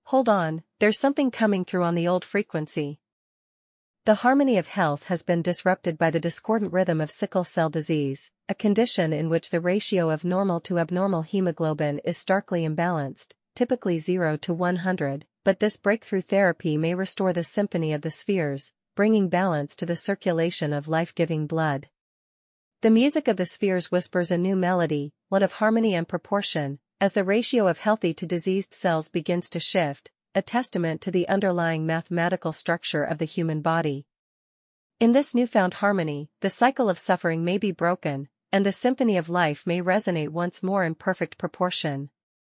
Hold on, there's something coming through on the old frequency. The harmony of health has been disrupted by the discordant rhythm of sickle cell disease, a condition in which the ratio of normal to abnormal hemoglobin is starkly imbalanced, typically 0 to 100, but this breakthrough therapy may restore the symphony of the spheres, bringing balance to the circulation of life-giving blood. The music of the spheres whispers a new melody, one of harmony and proportion, as the ratio of healthy to diseased cells begins to shift, a testament to the underlying mathematical structure of the human body. In this newfound harmony, the cycle of suffering may be broken, and the symphony of life may resonate once more in perfect proportion.